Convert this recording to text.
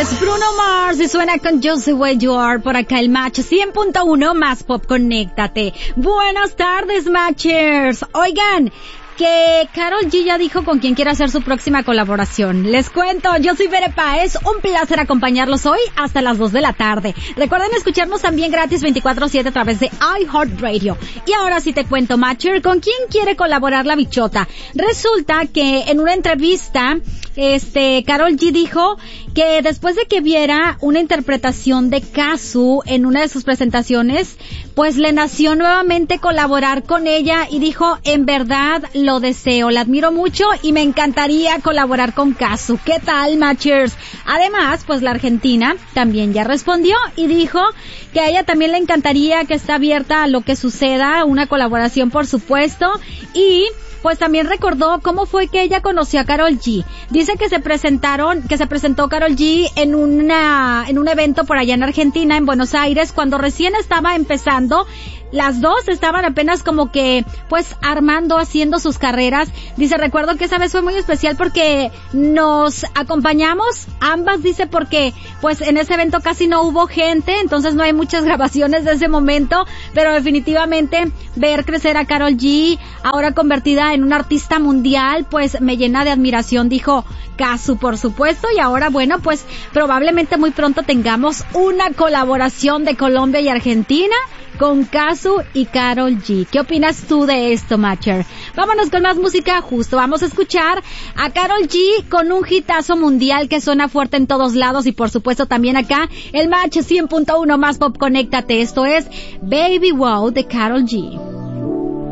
es Bruno Mars y suena con Just the Way You Are por acá el Match 100.1 más Pop, conéctate. Buenas tardes, Matchers. Oigan, que Karol G ya dijo con quién quiere hacer su próxima colaboración. Les cuento, yo soy Bere Páez, un placer acompañarlos hoy hasta las 2 de la tarde. Recuerden escucharnos también gratis 24/7 a través de iHeartRadio. Y ahora sí te cuento, Matcher, ¿con quién quiere colaborar la bichota? Resulta que en una entrevista, Karol G dijo que después de que viera una interpretación de Kazu en una de sus presentaciones, pues le nació nuevamente colaborar con ella y dijo, en verdad lo deseo, la admiro mucho y me encantaría colaborar con Kazu. ¿Qué tal, Matchers? Además, pues la argentina también ya respondió y dijo que a ella también le encantaría, que está abierta a lo que suceda, una colaboración por supuesto, y pues también recordó cómo fue que ella conoció a Karol G. Dice que se presentó Karol G en un evento por allá en Argentina, en Buenos Aires, cuando recién estaba empezando. Las dos estaban apenas como que, pues, haciendo sus carreras. Dice, recuerdo que esa vez fue muy especial porque nos acompañamos, ambas, dice, porque, pues, en ese evento casi no hubo gente, entonces no hay muchas grabaciones de ese momento, pero definitivamente ver crecer a Karol G, ahora convertida en una artista mundial, pues, me llena de admiración, dijo Kazu, por supuesto, y ahora, bueno, pues, probablemente muy pronto tengamos una colaboración de Colombia y Argentina con Kazu y Karol G. ¿Qué opinas tú de esto, Matcher? Vámonos con más música, justo vamos a escuchar a Karol G con un hitazo mundial que suena fuerte en todos lados y por supuesto también acá, el Match 100.1 más Pop, conéctate. Esto es Baby Wow de Karol G.